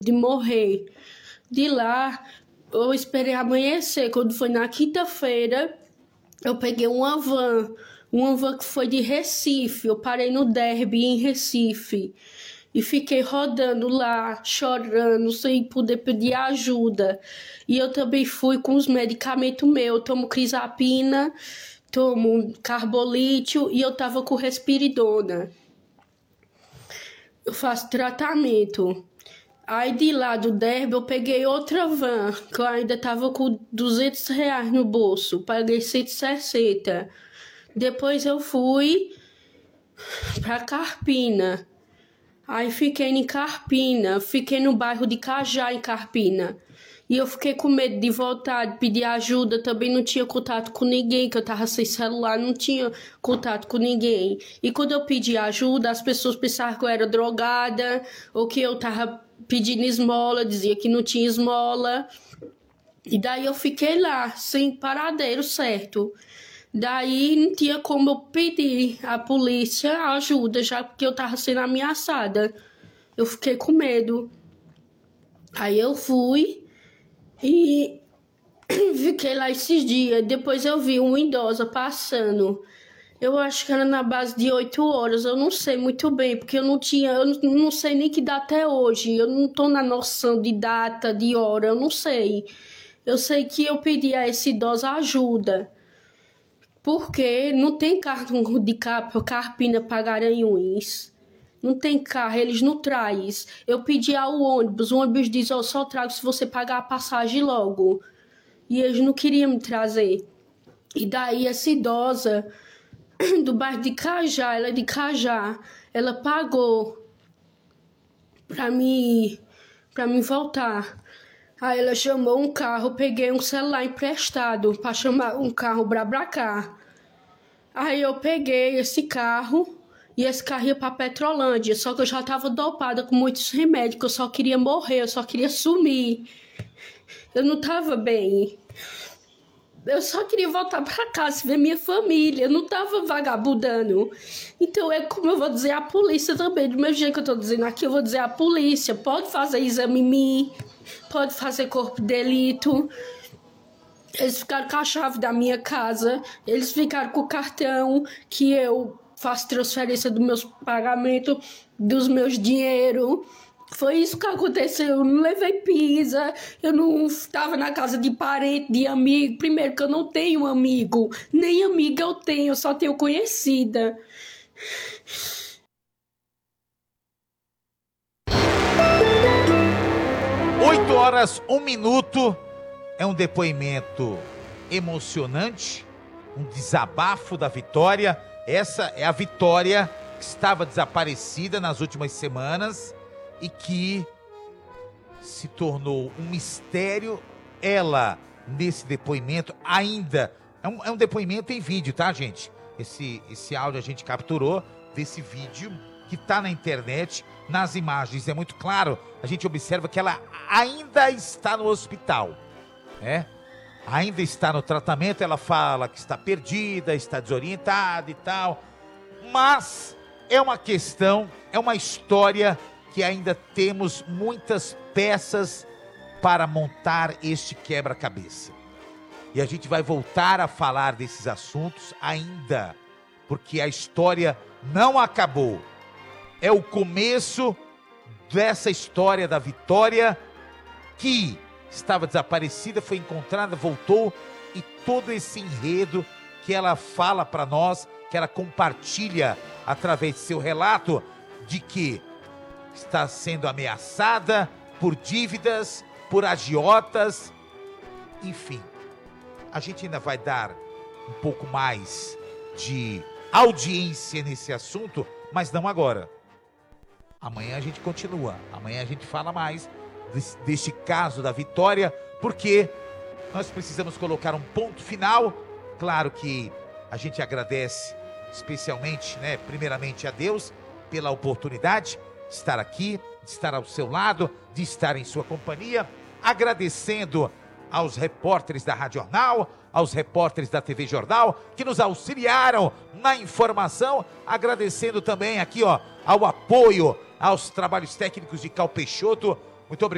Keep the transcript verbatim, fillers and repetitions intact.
de morrer. De lá, eu esperei amanhecer. Quando foi na quinta-feira, eu peguei uma van, uma van que foi de Recife. Eu parei no Derby, em Recife, e fiquei rodando lá, chorando, sem poder pedir ajuda. E eu também fui com os medicamentos meus. Eu tomo crisapina, tomo carbolítio e eu tava com respiridona. Eu faço tratamento. Aí de lá do Derby eu peguei outra van, que eu ainda tava com duzentos reais no bolso. Paguei cento e sessenta. Depois eu fui pra Carpina. Aí fiquei em Carpina, fiquei no bairro de Cajá, em Carpina. E eu fiquei com medo de voltar, de pedir ajuda. Também não tinha contato com ninguém, que eu tava sem celular, não tinha contato com ninguém. E quando eu pedi ajuda, as pessoas pensavam que eu era drogada, ou que eu tava pedindo esmola, dizia que não tinha esmola. E daí eu fiquei lá, sem paradeiro certo. Daí não tinha como eu pedir à polícia ajuda, já porque eu tava sendo ameaçada. Eu fiquei com medo. Aí eu fui e fiquei lá esses dias. Depois eu vi uma idosa passando. Eu acho que era na base de oito horas. Eu não sei muito bem, porque eu não tinha... Eu não sei nem que data é hoje. Eu não tô na noção de data, de hora. Eu não sei. Eu sei que eu pedi a essa idosa ajuda. Porque não tem carro de Carpina para Garanhuns. Não tem carro, eles não trazem. Eu pedi ao ônibus, o ônibus diz, eu oh, só trago se você pagar a passagem logo. E eles não queriam me trazer. E daí essa idosa do bairro de Cajá, ela é de Cajá, ela pagou pra mim, pra mim voltar. Aí ela chamou um carro, peguei um celular emprestado para chamar um carro BlaBlaCar. Aí eu peguei esse carro e esse carro ia para Petrolândia. Só que eu já estava dopada com muitos remédios, que eu só queria morrer, eu só queria sumir. Eu não estava bem. Eu só queria voltar para casa, ver minha família. Eu não estava vagabundando. Então é como eu vou dizer à polícia também. Do mesmo jeito que eu estou dizendo aqui, eu vou dizer à polícia. Pode fazer exame em mim. Pode fazer corpo de delito. Eles ficaram com a chave da minha casa. Eles ficaram com o cartão que eu faço transferência dos meus pagamentos, dos meus dinheiros. Foi isso que aconteceu. Eu não levei pizza. Eu não estava na casa de parente, de amigo. Primeiro que eu não tenho amigo. Nem amiga eu tenho, eu só tenho conhecida. oito horas, um minuto, é um depoimento emocionante, um desabafo da Vitória. Essa é a Vitória que estava desaparecida nas últimas semanas e que se tornou um mistério. Ela, nesse depoimento, ainda, é um, é um depoimento em vídeo, tá, gente? Esse, esse áudio a gente capturou desse vídeo que está na internet, nas imagens, é muito claro, a gente observa que ela ainda está no hospital, né? Ainda está no tratamento, ela fala que está perdida, está desorientada e tal, mas é uma questão, é uma história que ainda temos muitas peças para montar este quebra-cabeça. E a gente vai voltar a falar desses assuntos ainda, porque a história não acabou. É o começo dessa história da Vitória, que estava desaparecida, foi encontrada, voltou, e todo esse enredo que ela fala para nós, que ela compartilha através de seu relato, de que está sendo ameaçada por dívidas, por agiotas, enfim. A gente ainda vai dar um pouco mais de audiência nesse assunto, mas não agora. Amanhã a gente continua, amanhã a gente fala mais desse, deste caso da Vitória, porque nós precisamos colocar um ponto final. Claro que a gente agradece especialmente, né, primeiramente a Deus pela oportunidade de estar aqui, de estar ao seu lado, de estar em sua companhia, agradecendo aos repórteres da Rádio Jornal, aos repórteres da T V Jornal, que nos auxiliaram na informação, agradecendo também aqui, ó, ao apoio aos trabalhos técnicos de Cal Peixoto. Muito obrigado.